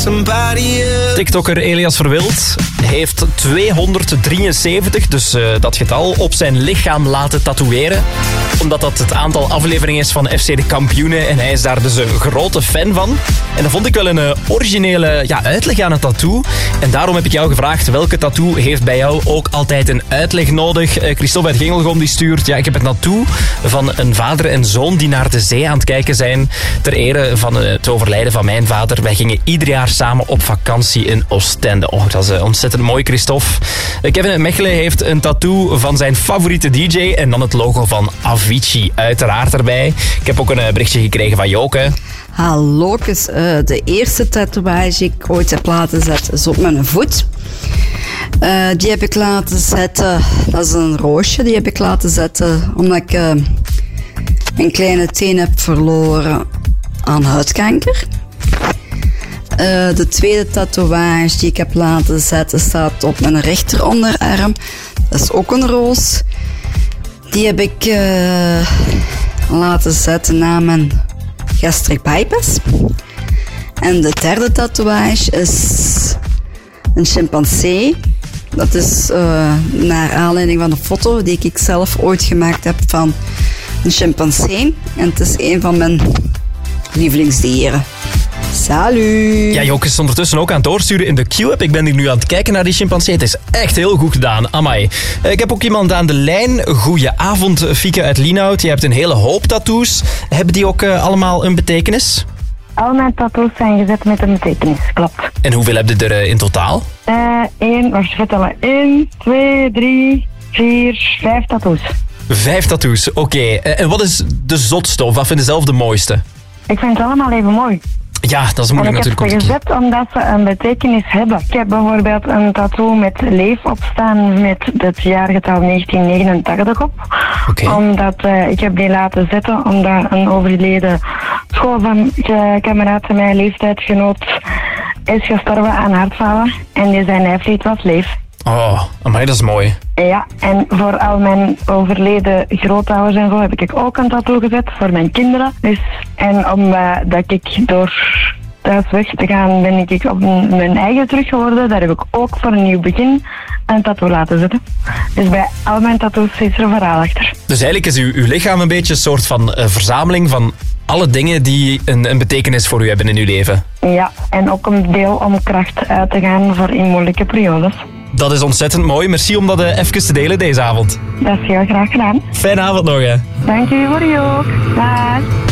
TikToker Elias Verwild heeft 273, dus dat getal, op zijn lichaam laten tatoeëren. Omdat dat het aantal afleveringen is van FC de Kampioenen en hij is daar dus een grote fan van. En dan vond ik wel een originele uitleg aan het tattoo. En daarom heb ik jou gevraagd, welke tattoo heeft bij jou ook altijd een uitleg nodig? Christophe uit Gengelgom die stuurt, ik heb een tattoo van een vader en zoon die naar de zee aan het kijken zijn. Ter ere van het overlijden van mijn vader. Wij gingen ieder jaar samen op vakantie in Oostende. Oh, dat is ontzettend mooi, Christophe. Kevin uit Mechelen heeft een tattoo van zijn favoriete DJ en dan het logo van Avicii uiteraard erbij. Ik heb ook een berichtje gekregen van Joke. Hallookes, de eerste tatoeage die ik ooit heb laten zetten is op mijn voet. Die heb ik laten zetten, dat is een roosje, die heb ik laten zetten omdat ik een kleine teen heb verloren aan huidkanker. De tweede tatoeage die ik heb laten zetten staat op mijn rechteronderarm. Dat is ook een roos. Die heb ik laten zetten na mijn gastric bypass. En de derde tatoeage is een chimpansee. Dat is naar aanleiding van een foto die ik zelf ooit gemaakt heb van een chimpansee. En het is een van mijn lievelingsdieren. Salut! Ja, Joke is ondertussen ook aan het doorsturen in de Q-app. Ik ben hier nu aan het kijken naar die chimpansee. Het is echt heel goed gedaan. Amai. Ik heb ook iemand aan de lijn. Goedenavond, Fieke uit Lienhout. Je hebt een hele hoop tattoos. Hebben die ook allemaal een betekenis? Al mijn tattoos zijn gezet met een betekenis, klopt. En hoeveel heb je er in totaal? 1, 2, 3, 4, 5 tattoos. 5 tattoos, oké. En wat is de zotste of wat vind je zelf de mooiste? Ik vind het allemaal even mooi. Ja, dat is moeilijk natuurlijk. En ik heb ze gezet omdat ze een betekenis hebben. Ik heb bijvoorbeeld een tattoo met leef opstaan met het jaargetal 1989 op. Okay. Omdat ik heb die laten zetten omdat een overleden schoolkameraad van mijn leeftijdsgenoot is gestorven aan hartfalen. En die zijn lijflied was leef. Oh, amai, dat is mooi. Ja, en voor al mijn overleden grootouders en zo heb ik ook een tattoo gezet voor mijn kinderen. Dus, en omdat ik door thuis weg te gaan ben ik op mijn eigen terug geworden. Daar heb ik ook voor een nieuw begin een tattoo laten zetten. Dus bij al mijn tattoos is er een verhaal achter. Dus eigenlijk is uw lichaam een beetje een soort van verzameling van alle dingen die een betekenis voor u hebben in uw leven. Ja, en ook een deel om kracht uit te gaan voor in moeilijke periodes. Dat is ontzettend mooi. Merci om dat even te delen deze avond. Dat is heel graag gedaan. Fijne avond nog, hè. Dank u voor je ook. Dag.